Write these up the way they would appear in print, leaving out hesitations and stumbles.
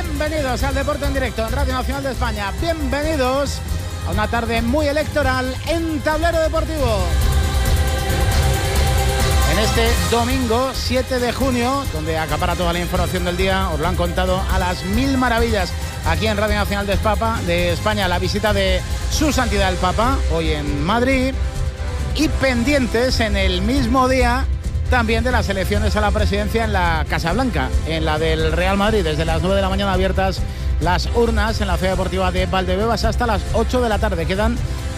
Bienvenidos al Deporte en Directo en Radio Nacional de España. Bienvenidos a una tarde muy electoral en Tablero Deportivo. En este domingo 7 de junio, donde acapara toda la información del día, os lo han contado a las mil maravillas aquí en Radio Nacional de España, la visita de Su Santidad el Papa, hoy en Madrid, y pendientes en el mismo día también de las elecciones a la presidencia en la Casa Blanca, en la del Real Madrid, desde las 9 de la mañana abiertas las urnas en la Ciudad Deportiva de Valdebebas hasta las 8 de la tarde. Quedan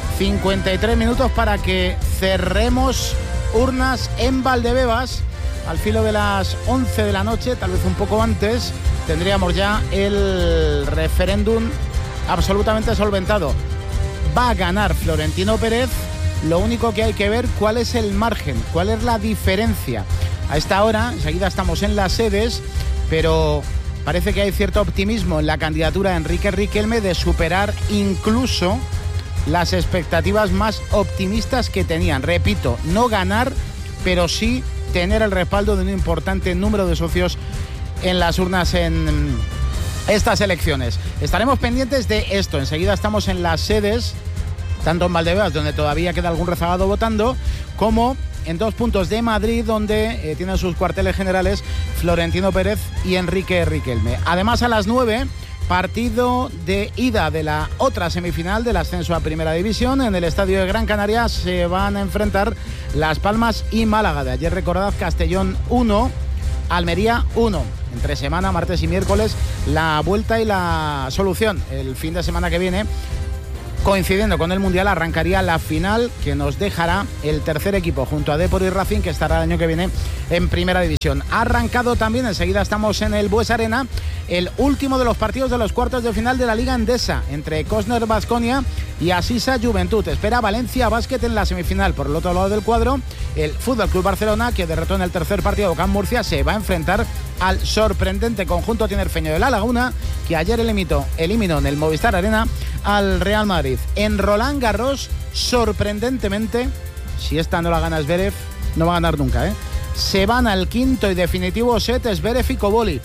53 minutos para que cerremos urnas en Valdebebas. Al filo de las 11 de la noche, tal vez un poco antes, tendríamos ya el referéndum absolutamente solventado. Va a ganar Florentino Pérez. Lo único que hay que ver cuál es el margen, cuál es la diferencia. A esta hora, enseguida estamos en las sedes, pero parece que hay cierto optimismo en la candidatura de Enrique Riquelme de superar incluso las expectativas más optimistas que tenían. Repito, no ganar, pero sí tener el respaldo de un importante número de socios en las urnas en estas elecciones. Estaremos pendientes de esto. Enseguida estamos en las sedes, tanto en Valdebebas, donde todavía queda algún rezagado votando, como en 2 puntos de Madrid, donde tienen sus cuarteles generales Florentino Pérez y Enrique Riquelme. Además, a las 9, partido de ida de la otra semifinal del ascenso a Primera División. En el estadio de Gran Canaria se van a enfrentar Las Palmas y Málaga. De ayer, recordad, Castellón 1, Almería 1. Entre semana, martes y miércoles, la vuelta y la solución. El fin de semana que viene, coincidiendo con el Mundial, arrancaría la final que nos dejará el tercer equipo junto a Depor y Racing, que estará el año que viene en Primera División. Ha arrancado también, enseguida estamos en el Bues Arena, el último de los partidos de los cuartos de final de la Liga Endesa, entre Cosner Baskonia y Asisa Juventud. Espera Valencia Basket en la semifinal. Por el otro lado del cuadro, el Fútbol Club Barcelona, que derrotó en el tercer partido a Can Murcia, se va a enfrentar al sorprendente conjunto tinerfeño de La Laguna, que ayer eliminó en el Movistar Arena al Real Madrid. En Roland Garros, sorprendentemente, si esta no la gana Zverev, no va a ganar nunca, se van al quinto y definitivo set Zverev y Cobolli.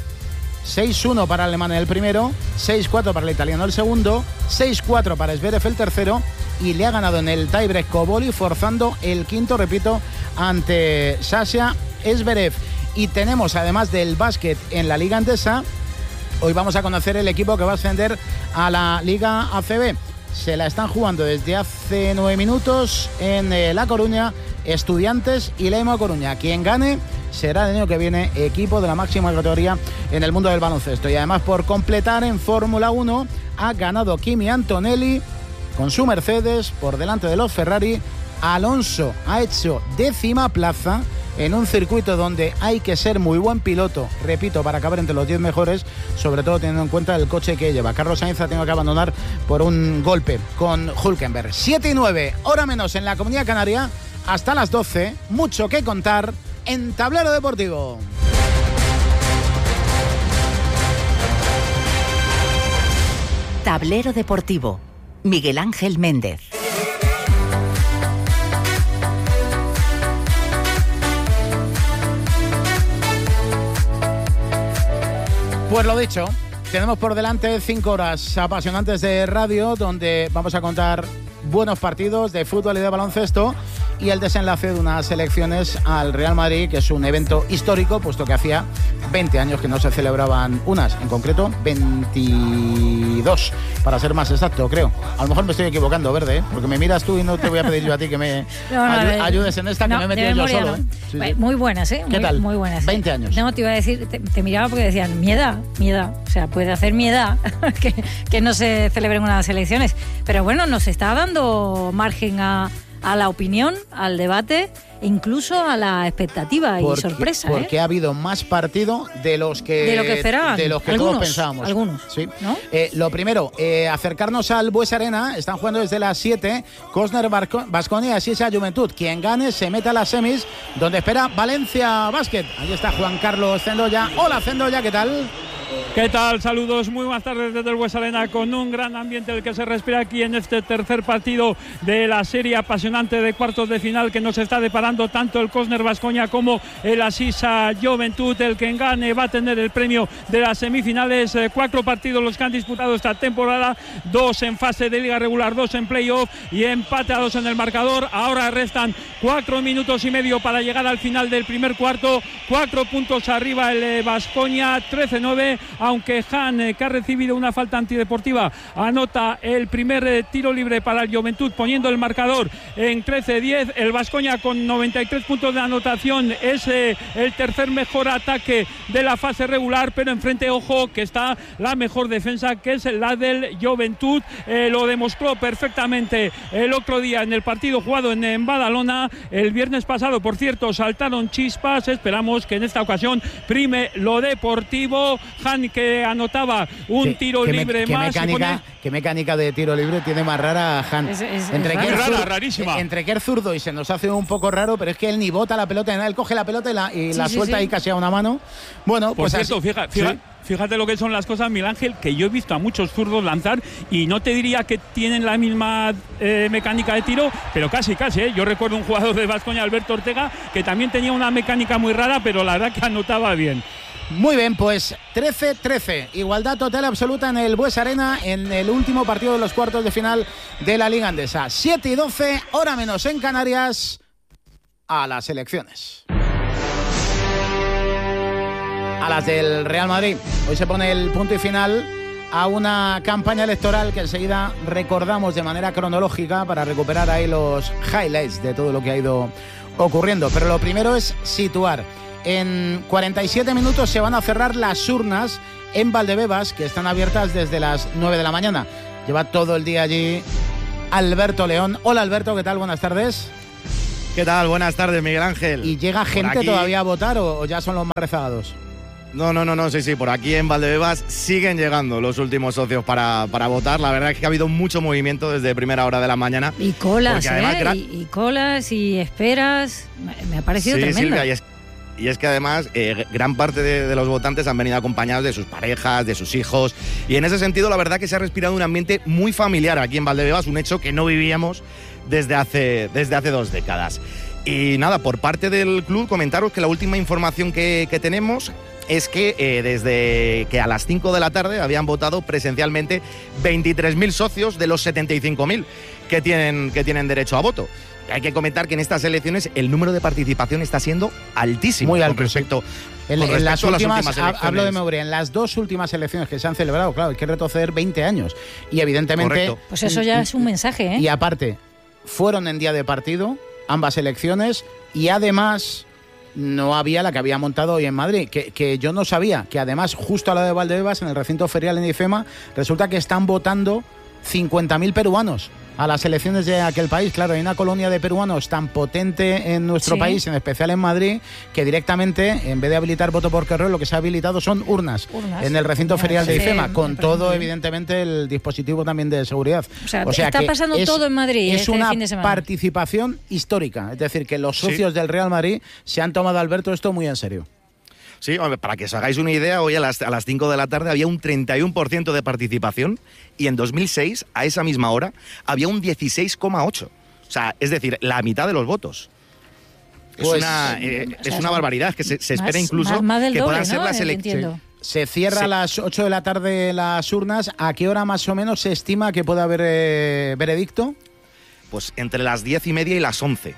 6-1 para el alemán el primero, 6-4 para el italiano el segundo, 6-4 para Zverev el tercero, y le ha ganado en el tiebreak Cobolli, forzando el quinto, repito, ante Sasha Zverev. Y tenemos, además del básquet en la Liga Endesa, hoy vamos a conocer el equipo que va a ascender a la Liga ACB. Se la están jugando desde hace 9 minutos en La Coruña, Estudiantes y Lema Coruña. Quien gane será el año que viene equipo de la máxima categoría en el mundo del baloncesto. Y además, por completar, en Fórmula 1 ha ganado Kimi Antonelli con su Mercedes por delante de los Ferrari. Alonso ha hecho 10ª plaza en un circuito donde hay que ser muy buen piloto, repito, para acabar entre los 10 mejores, sobre todo teniendo en cuenta el coche que lleva. Carlos Sainz ha tenido que abandonar por un golpe con Hülkenberg. 7:09, hora menos en la Comunidad Canaria, hasta las 12, mucho que contar en Tablero Deportivo. Tablero Deportivo, Miguel Ángel Méndez. Pues lo dicho, tenemos por delante 5 horas apasionantes de radio, donde vamos a contar buenos partidos de fútbol y de baloncesto, y el desenlace de unas elecciones al Real Madrid, que es un evento histórico, puesto que hacía 20 años que no se celebraban unas, en concreto 22, para ser más exacto, creo. A lo mejor me estoy equivocando, Verde, porque me miras tú y no te voy a pedir yo a ti que me ayudes en esta, que me he metido yo solo. Sí, sí. Muy buenas, ¿eh? ¿Qué tal? Muy buenas. 20 años. No, te iba a decir, te miraba porque decían, mi edad. O sea, puede hacer mi edad que no se celebren unas elecciones. Pero bueno, nos está dando margen a la opinión, al debate, incluso a la expectativa y sorpresa. Porque ha habido más partido de los que esperaban. De los que algunos, todos pensábamos. Algunos, sí. ¿no? Lo primero, acercarnos al Bues Arena. Están jugando desde las 7. Cosner Baskonia y Asisa Juventud. Quien gane se mete a las semis, donde espera Valencia Basket. Ahí está Juan Carlos Zendoya. Hola, Zendoya, ¿qué tal? ¿Qué tal? Saludos, muy buenas tardes desde el Buesa Arena, con un gran ambiente el que se respira aquí en este tercer partido de la serie apasionante de cuartos de final que nos está deparando tanto el Cosner Baskonia como el Asisa Joventut. El que gane va a tener el premio de las semifinales. 4 partidos los que han disputado esta temporada, 2 en fase de liga regular, 2 en playoff y empate a 2 en el marcador. Ahora restan 4 minutos y medio para llegar al final del primer cuarto. 4 puntos arriba el Baskonia, 13-9, aunque Han, que ha recibido una falta antideportiva, anota el primer tiro libre para el Joventut, poniendo el marcador en 13-10. El Baskonia con 93 puntos de anotación es el tercer mejor ataque de la fase regular, pero enfrente, ojo, que está la mejor defensa, que es la del Joventut. Lo demostró perfectamente el otro día en el partido jugado en Badalona. El viernes pasado, por cierto, saltaron chispas. Esperamos que en esta ocasión prime lo deportivo. Han, que anotaba un tiro libre más. ¿Qué mecánica de tiro libre tiene más rara Han? Rarísima. Entre que es zurdo y se nos hace un poco raro, pero es que él ni bota la pelota, él coge la pelota y la suelta ahí casi a una mano. Bueno, por cierto, fíjate lo que son las cosas, Miguel Ángel, que yo he visto a muchos zurdos lanzar y no te diría que tienen la misma mecánica de tiro, pero casi. Yo recuerdo un jugador de Baskonia, Alberto Ortega, que también tenía una mecánica muy rara, pero la verdad que anotaba bien. Muy bien, pues 13-13, igualdad total absoluta en el Buesa Arena en el último partido de los cuartos de final de la Liga Endesa. 7-12, hora menos en Canarias, a las elecciones. A las del Real Madrid. Hoy se pone el punto y final a una campaña electoral que enseguida recordamos de manera cronológica para recuperar ahí los highlights de todo lo que ha ido ocurriendo. Pero lo primero es situar. En 47 minutos se van a cerrar las urnas en Valdebebas, que están abiertas desde las 9 de la mañana. Lleva todo el día allí Alberto León. Hola Alberto, ¿qué tal? Buenas tardes. ¿Qué tal? Buenas tardes, Miguel Ángel. ¿Y llega gente todavía a votar o ya son los más rezagados? No, sí, por aquí en Valdebebas siguen llegando los últimos socios para votar. La verdad es que ha habido mucho movimiento desde primera hora de la mañana. Y colas, y colas y esperas. Me ha parecido tremendo. Silvia, y es que además gran parte de los votantes han venido acompañados de sus parejas, de sus hijos, y en ese sentido la verdad que se ha respirado un ambiente muy familiar aquí en Valdebebas, un hecho que no vivíamos desde hace 2 décadas. Y nada, por parte del club comentaros que la última información que tenemos es que desde que a las 5 de la tarde habían votado presencialmente 23.000 socios de los 75.000 que tienen derecho a voto. Hay que comentar que en estas elecciones el número de participación está siendo altísimo. Muy alto. Con respecto en las últimas elecciones. Hablo de memoria, en las 2 últimas elecciones que se han celebrado, claro, hay que retroceder 20 años. Y evidentemente... Correcto. Pues eso ya es un mensaje, ¿eh? Y aparte, fueron en día de partido, ambas elecciones, y además no había la que había montado hoy en Madrid, que yo no sabía, que además justo a la de Valdebebas, en el recinto ferial en IFEMA, resulta que están votando 50.000 peruanos a las elecciones de aquel país. Claro, hay una colonia de peruanos tan potente en nuestro país, en especial en Madrid, que directamente, en vez de habilitar voto por correo, lo que se ha habilitado son urnas en el recinto ferial de IFEMA, con todo, evidentemente, el dispositivo también de seguridad. O sea está pasando todo en Madrid. Es una fin de semana. Participación histórica. Es decir, que los socios del Real Madrid se han tomado, Alberto, esto muy en serio. Sí, para que os hagáis una idea, hoy a las 5 de la tarde había un 31% de participación y en 2006, a esa misma hora, había un 16,8%. O sea, es decir, la mitad de los votos. Pues, es una barbaridad, que se espera incluso más del que doble, puedan ser las elecciones. Se cierra a las 8 de la tarde las urnas. ¿A qué hora más o menos se estima que pueda haber veredicto? Pues entre las 10:30 y las 11.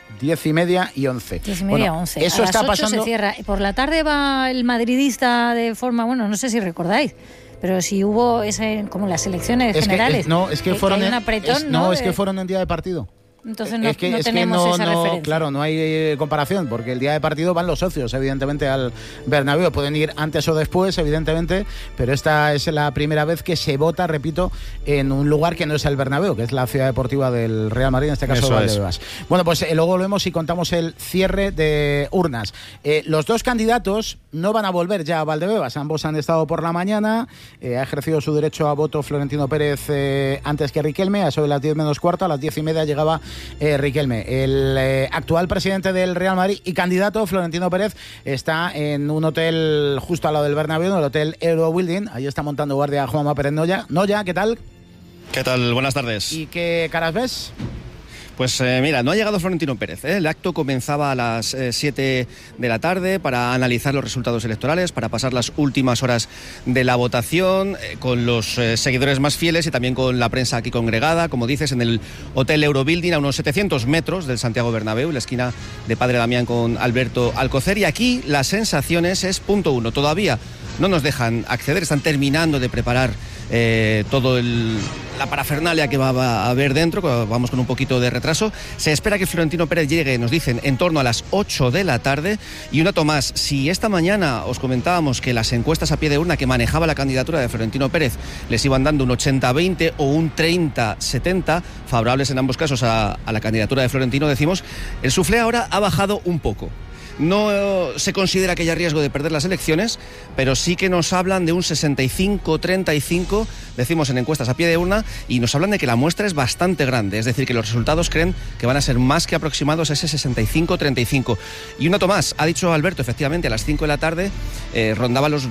10:30 y 11. 10:30 y 11. Eso a está las 8 pasando. se cierra. Por la tarde va el madridista de forma, bueno, no sé si recordáis, pero si hubo como las elecciones generales. Es que fueron un apretón, es que fueron en día de partido. Entonces no tenemos esa referencia. Claro, no hay comparación, porque el día de partido van los socios, evidentemente, al Bernabéu. Pueden ir antes o después, evidentemente, pero esta es la primera vez que se vota, repito, en un lugar que no es el Bernabéu, que es la ciudad deportiva del Real Madrid, en este caso Valdebebas. Bueno, pues luego volvemos y contamos el cierre de urnas. Los dos candidatos no van a volver ya a Valdebebas, ambos han estado por la mañana. Ha ejercido su derecho a voto Florentino Pérez antes que Riquelme, a eso de las 10 menos cuarto, a las 10:30 llegaba Riquelme. El actual presidente del Real Madrid y candidato, Florentino Pérez, está en un hotel justo al lado del Bernabéu, el hotel Eurobuilding. Ahí está montando guardia Juanma Pérez Noya. Noya, ¿qué tal? ¿Qué tal? Buenas tardes. ¿Y qué caras ves? Pues mira, no ha llegado Florentino Pérez. El acto comenzaba a las 7 de la tarde para analizar los resultados electorales, para pasar las últimas horas de la votación con los seguidores más fieles y también con la prensa aquí congregada, como dices, en el Hotel Eurobuilding, a unos 700 metros del Santiago Bernabéu, en la esquina de Padre Damián con Alberto Alcocer. Y aquí las sensaciones es punto uno. Todavía no nos dejan acceder, están terminando de preparar todo la parafernalia que va a haber dentro, vamos con un poquito de retraso. Se espera que Florentino Pérez llegue, nos dicen, en torno a las 8 de la tarde. Y una Tomás, si esta mañana os comentábamos que las encuestas a pie de urna que manejaba la candidatura de Florentino Pérez les iban dando un 80-20 o un 30-70, favorables en ambos casos a la candidatura de Florentino, decimos, el suflé ahora ha bajado un poco. No se considera que haya riesgo de perder las elecciones, pero sí que nos hablan de un 65-35, decimos en encuestas a pie de urna, y nos hablan de que la muestra es bastante grande, es decir, que los resultados creen que van a ser más que aproximados a ese 65-35. Y una Tomás, ha dicho Alberto, efectivamente, a las 5 de la tarde rondaba los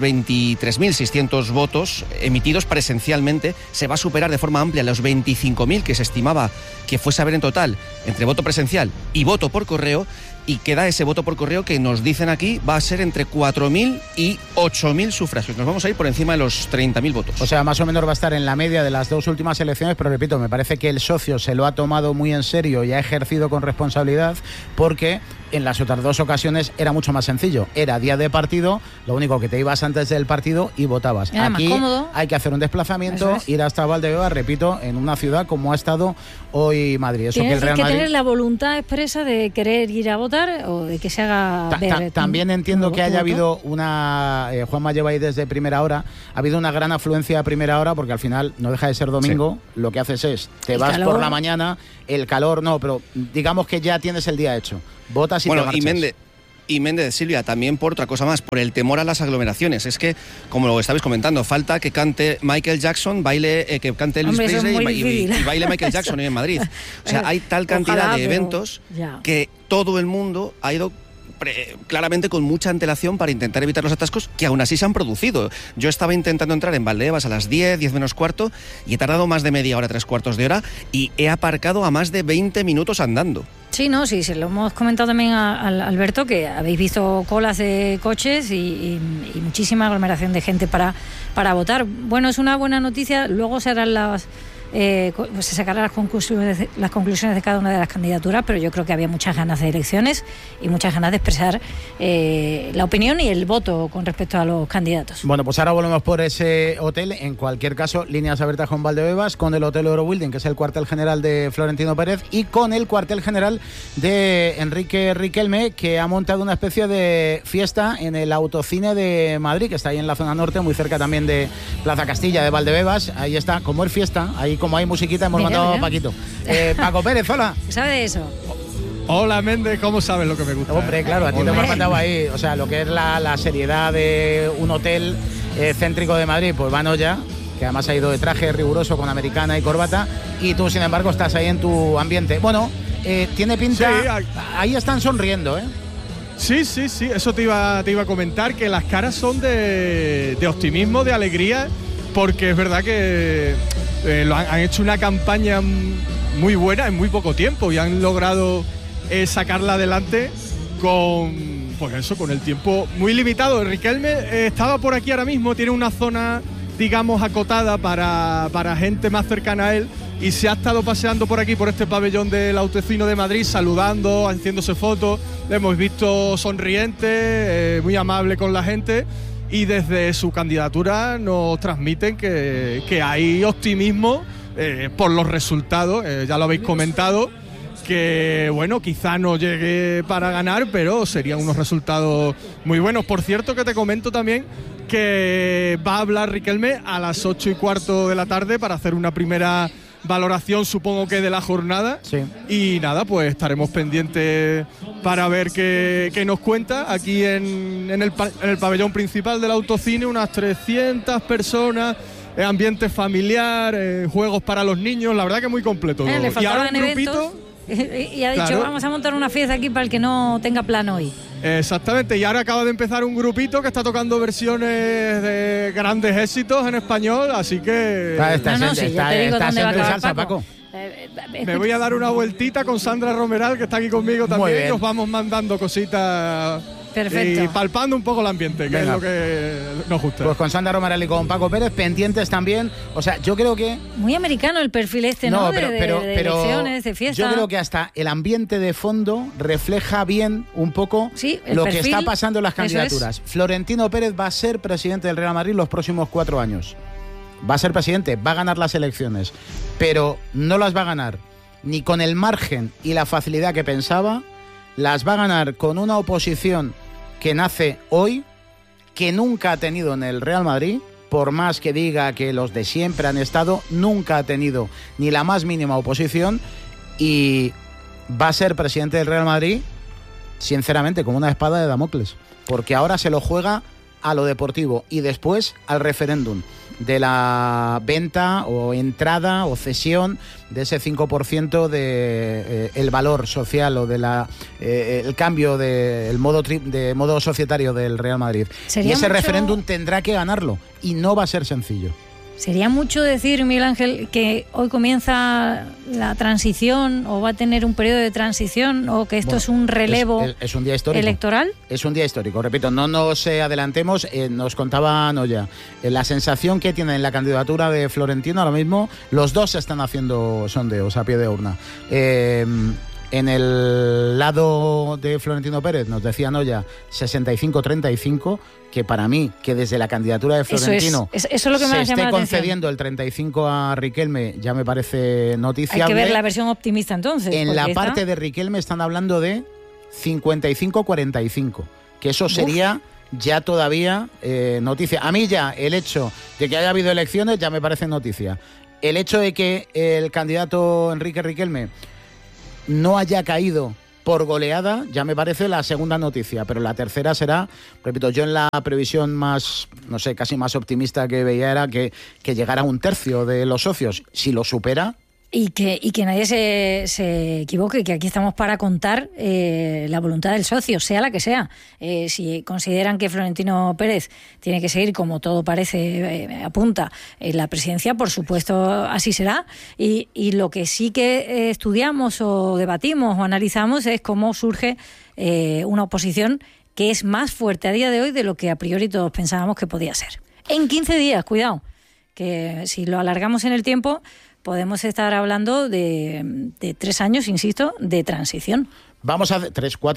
23.600 votos emitidos presencialmente, se va a superar de forma amplia los 25.000 que se estimaba que fuese a haber en total entre voto presencial y voto por correo. Y queda ese voto por correo que nos dicen aquí va a ser entre 4.000 y 8.000 sufragios. Nos vamos a ir por encima de los 30.000 votos. O sea, más o menos va a estar en la media de las dos últimas elecciones, pero repito, me parece que el socio se lo ha tomado muy en serio y ha ejercido con responsabilidad, porque en las otras dos ocasiones era mucho más sencillo. Era día de partido, lo único que te ibas antes del partido y votabas. Era aquí más cómodo. Hay que hacer un desplazamiento, ir hasta Valdebebas, repito, en una ciudad como ha estado hoy Madrid. Eso que el Real Madrid... tener la voluntad expresa de querer ir a votar o de que se haga ver. También entiendo que haya habido una... Juanma lleva ahí desde primera hora. Ha habido una gran afluencia a primera hora porque al final no deja de ser domingo. Sí. Lo que haces es, te vas por la mañana, el calor no, pero digamos que ya tienes el día hecho. Votas y te marchas. Y Méndez, Silvia, también por otra cosa más, por el temor a las aglomeraciones. Es que, como lo estabais comentando, falta que cante Michael Jackson, que cante Elvis Presley y baile Michael Jackson en Madrid. O sea, hay tal cantidad de eventos que todo el mundo ha ido claramente con mucha antelación para intentar evitar los atascos que aún así se han producido. Yo estaba intentando entrar en Valdebebas a las 10 menos cuarto y he tardado más de media hora, 3/4 de hora, y he aparcado a más de 20 minutos andando. Sí, no, sí, se lo hemos comentado también a Alberto, que habéis visto colas de coches y muchísima aglomeración de gente para votar. Bueno, es una buena noticia. Luego se harán se sacarán las conclusiones de cada una de las candidaturas, pero yo creo que había muchas ganas de elecciones y muchas ganas de expresar la opinión y el voto con respecto a los candidatos. Bueno, pues ahora volvemos por ese hotel. En cualquier caso, líneas abiertas con Valdebebas, con el Hotel Eurobuilding, que es el cuartel general de Florentino Pérez, y con el cuartel general de Enrique Riquelme, que ha montado una especie de fiesta en el Autocine de Madrid, que está ahí en la zona norte, muy cerca también de Plaza Castilla de Valdebebas. Ahí está, como es fiesta, ahí como hay musiquita, hemos mandado a Paquito. Paco Pérez, hola. ¿Sabe de eso? Hola, Méndez, ¿cómo sabes lo que me gusta? Hombre, claro, a ti te hemos mandado ahí, o sea, lo que es la seriedad de un hotel céntrico de Madrid, pues van ya, que además ha ido de traje riguroso con americana y corbata, y tú, sin embargo, estás ahí en tu ambiente. Bueno, tiene pinta... Sí, ahí están sonriendo, ¿eh? Sí, eso te iba a comentar, que las caras son de optimismo, de alegría, porque es verdad que han hecho una campaña muy buena en muy poco tiempo y han logrado sacarla adelante con el tiempo muy limitado. Riquelme estaba por aquí ahora mismo, tiene una zona, digamos, acotada para gente más cercana a él, y se ha estado paseando por aquí, por este pabellón del Autocine de Madrid, saludando, haciéndose fotos. Le hemos visto sonriente, muy amable con la gente, y desde su candidatura nos transmiten que hay optimismo por los resultados. Ya lo habéis comentado, que bueno, quizá no llegue para ganar, pero serían unos resultados muy buenos. Por cierto, que te comento también que va a hablar Riquelme a las 8:15 de la tarde para hacer una primera valoración, supongo que de la jornada. Sí. Y nada, pues estaremos pendientes para ver qué nos cuenta. Aquí en el pabellón principal del Autocine, unas 300 personas, ambiente familiar, juegos para los niños, la verdad que muy completo. Le y ahora faltaban eventos. Y ha dicho, Claro. vamos a montar una fiesta aquí para el que no tenga plan hoy. Exactamente, y ahora acaba de empezar un grupito que está tocando versiones de grandes éxitos en español, así que Sí, ya te digo dónde va a acabar salsa, Paco. Paco. me voy a dar una vueltita con Sandra Romeral, que está aquí conmigo Muy también, bien. y os vamos mandando cositas. Perfecto. Y palpando un poco el ambiente, que Venga. es lo que nos gusta. Pues con Sandra Romeral y con Paco Pérez, pendientes también. O sea, yo creo que... Muy americano el perfil este, ¿no? De elecciones, de fiesta. yo creo que hasta el ambiente de fondo refleja bien un poco Sí, el lo que perfil, está pasando en las eso es. candidaturas. Florentino Pérez va a ser presidente del Real Madrid los próximos 4 años. Va a ser presidente, va a ganar las elecciones, pero no las va a ganar ni con el margen y la facilidad que pensaba, las va a ganar con una oposición que nace hoy, que nunca ha tenido en el Real Madrid, por más que diga que los de siempre han estado, nunca ha tenido ni la más mínima oposición, y va a ser presidente del Real Madrid, sinceramente, como una espada de Damocles, porque ahora se lo juega a lo deportivo y después al referéndum de la venta o entrada o cesión de ese 5% de el valor social o de el cambio del modo societario del Real Madrid. Y ese referéndum tendrá que ganarlo y no va a ser sencillo. Sería mucho decir, Miguel Ángel, que hoy comienza la transición o va a tener un periodo de transición o que esto es un relevo es un día histórico. electoral. Es un día histórico, repito, no nos adelantemos, nos contaba Noya, la sensación que tiene en la candidatura de Florentino ahora mismo, los dos están haciendo sondeos a pie de urna. En el lado de Florentino Pérez nos decía Noya 65-35, que para mí, que desde la candidatura de Florentino eso es lo que me se ha esté llamado la atención. concediendo el 35 a Riquelme, ya me parece noticiable. Hay que ver la versión optimista entonces. En la porque parte de Riquelme están hablando de 55-45, que eso sería ya todavía noticia. A mí ya el hecho de que haya habido elecciones ya me parece noticia. El hecho de que el candidato Enrique Riquelme no haya caído por goleada ya me parece la segunda noticia, pero la tercera será, repito, yo en la previsión más, no sé, casi más optimista que veía era que llegara a un tercio de los socios. Si lo supera... Y que nadie se equivoque, que aquí estamos para contar la voluntad del socio, sea la que sea. Si consideran que Florentino Pérez tiene que seguir, como todo parece apunta, en la presidencia, por supuesto así será. Y lo que sí que estudiamos o debatimos o analizamos es cómo surge una oposición que es más fuerte a día de hoy de lo que a priori todos pensábamos que podía ser. En 15 días, cuidado, que si lo alargamos en el tiempo... podemos estar hablando de 3 años, insisto, de transición. Vamos a hacer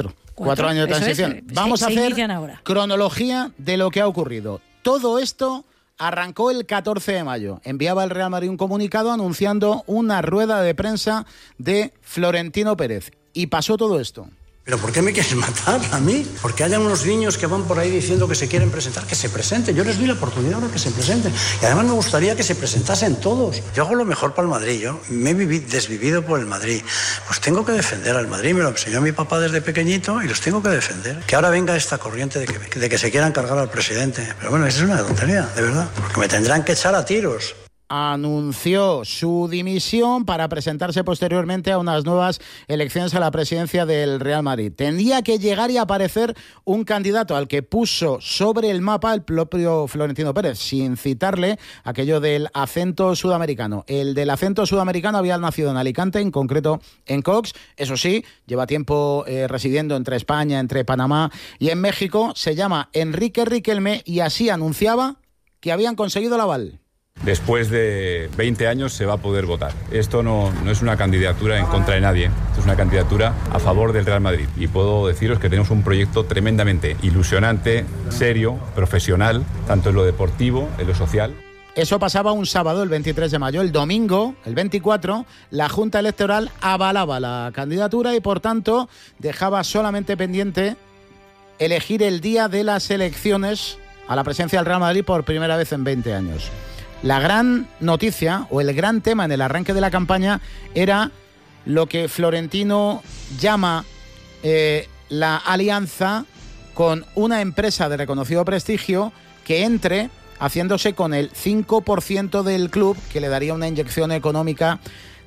4 años de transición. Vamos a hacer cronología de lo que ha ocurrido. Todo esto arrancó el 14 de mayo. Enviaba el Real Madrid un comunicado anunciando una rueda de prensa de Florentino Pérez. Y pasó todo esto. ¿Pero por qué me quieres matar a mí? Porque haya unos niños que van por ahí diciendo que se quieren presentar, que se presenten. Yo les doy la oportunidad de que se presenten. Y además me gustaría que se presentasen todos. Yo hago lo mejor para el Madrid. Yo me he desvivido por el Madrid. Pues tengo que defender al Madrid. Me lo enseñó mi papá desde pequeñito y los tengo que defender. Que ahora venga esta corriente de que se quieran cargar al presidente. Pero bueno, eso es una tontería, de verdad. Porque me tendrán que echar a tiros. Anunció su dimisión para presentarse posteriormente a unas nuevas elecciones a la presidencia del Real Madrid. Tendría que llegar y aparecer un candidato al que puso sobre el mapa el propio Florentino Pérez, sin citarle aquello del acento sudamericano. El del acento sudamericano había nacido en Alicante, en concreto en Cox. Eso sí, lleva tiempo residiendo entre España, entre Panamá y en México. Se llama Enrique Riquelme y así anunciaba que habían conseguido el aval. Después de 20 años se va a poder votar. Esto no es una candidatura en contra de nadie, esto es una candidatura a favor del Real Madrid. Y puedo deciros que tenemos un proyecto tremendamente ilusionante, serio, profesional, tanto en lo deportivo, en lo social. Eso pasaba un sábado, el 23 de mayo. El domingo, el 24, la Junta Electoral avalaba la candidatura y, por tanto, dejaba solamente pendiente elegir el día de las elecciones a la presidencia del Real Madrid por primera vez en 20 años. La gran noticia o el gran tema en el arranque de la campaña era lo que Florentino llama la alianza con una empresa de reconocido prestigio que entre haciéndose con el 5% del club, que le daría una inyección económica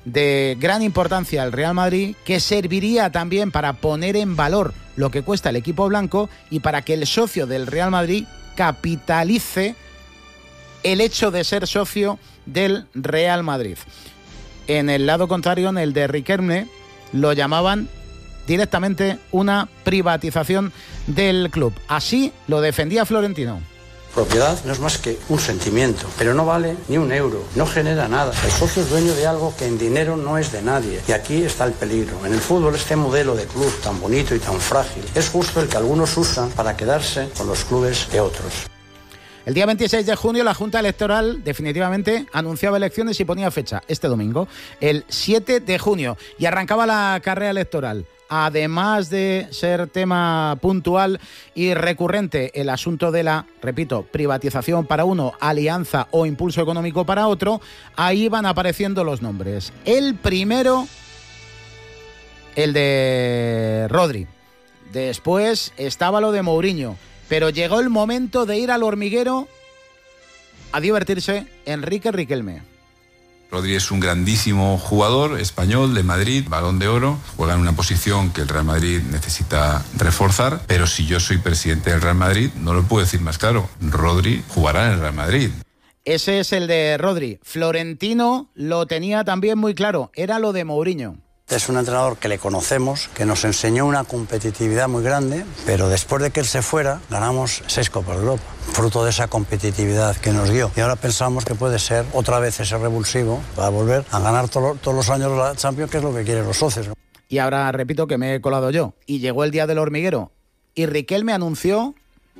de gran importancia al Real Madrid, que serviría también para poner en valor lo que cuesta el equipo blanco y para que el socio del Real Madrid capitalice el hecho de ser socio del Real Madrid. En el lado contrario, en el de Riquelme, lo llamaban directamente una privatización del club. Así lo defendía Florentino. Propiedad no es más que un sentimiento, pero no vale ni un euro, no genera nada. El socio es dueño de algo que en dinero no es de nadie. Y aquí está el peligro. En el fútbol, este modelo de club tan bonito y tan frágil es justo el que algunos usan para quedarse con los clubes de otros. El día 26 de junio la Junta Electoral definitivamente anunciaba elecciones y ponía fecha, este domingo, el 7 de junio, y arrancaba la carrera electoral. Además de ser tema puntual y recurrente el asunto de la, repito, privatización para uno, alianza o impulso económico para otro, ahí van apareciendo los nombres. El primero, el de Rodri. Después estaba lo de Mourinho. Pero llegó el momento de ir al hormiguero a divertirse Enrique Riquelme. Rodri es un grandísimo jugador español de Madrid, Balón de Oro, juega en una posición que el Real Madrid necesita reforzar, pero si yo soy presidente del Real Madrid, no lo puedo decir más claro, Rodri jugará en el Real Madrid. Ese es el de Rodri. Florentino lo tenía también muy claro, era lo de Mourinho. Es un entrenador que le conocemos, que nos enseñó una competitividad muy grande, pero después de que él se fuera, ganamos 6 Copas de Europa, fruto de esa competitividad que nos dio. Y ahora pensamos que puede ser otra vez ese revulsivo para volver a ganar todos los años la Champions, que es lo que quieren los socios. Y ahora repito que me he colado yo. Y llegó el día del hormiguero. Y Riquelme anunció...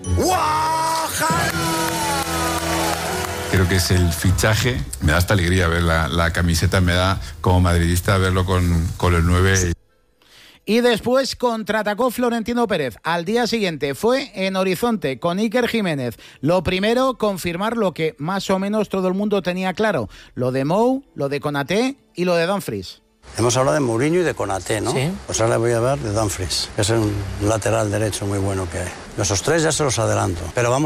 Creo que es el fichaje, me da esta alegría ver la camiseta, me da como madridista verlo con el 9. Y después contraatacó Florentino Pérez. Al día siguiente fue en Horizonte con Iker Jiménez. Lo primero, confirmar lo que más o menos todo el mundo tenía claro. Lo de Mou, lo de Konaté y lo de Dumfries. Hemos hablado de Mourinho y de Konaté, ¿no? Sí. Pues ahora le voy a hablar de Dumfries, que es un lateral derecho muy bueno que hay. Esos tres ya se los adelanto. Pero vamos